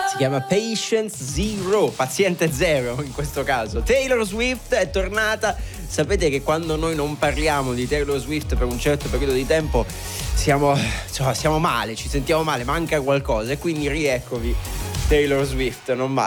Si chiama Patience Zero, paziente zero in questo caso. Taylor Swift è tornata. Sapete che quando noi non parliamo di Taylor Swift per un certo periodo di tempo siamo male, ci sentiamo male, manca qualcosa, e quindi rieccovi Taylor Swift, non male.